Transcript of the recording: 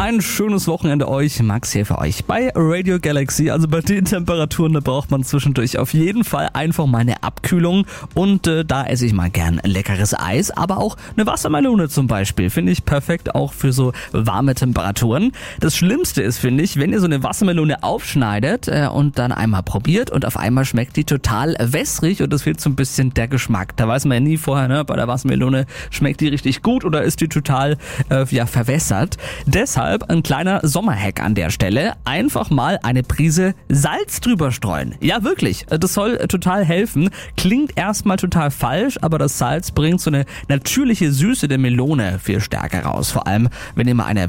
Ein schönes Wochenende euch, Max hier für euch bei Radio Galaxy. Also bei den Temperaturen, da braucht man zwischendurch auf jeden Fall einfach mal eine Abkühlung und da esse ich mal gern leckeres Eis, aber auch eine Wassermelone zum Beispiel, finde ich perfekt auch für so warme Temperaturen. Das Schlimmste ist, finde ich, wenn ihr so eine Wassermelone aufschneidet und dann einmal probiert und auf einmal schmeckt die total wässrig und es fehlt so ein bisschen der Geschmack. Da weiß man ja nie vorher, ne, bei der Wassermelone schmeckt die richtig gut oder ist die total verwässert. Deshalb ein kleiner Sommerhack an der Stelle. Einfach mal eine Prise Salz drüber streuen. Ja, wirklich. Das soll total helfen. Klingt erstmal total falsch, aber das Salz bringt so eine natürliche Süße der Melone viel stärker raus. Vor allem, wenn ihr mal eine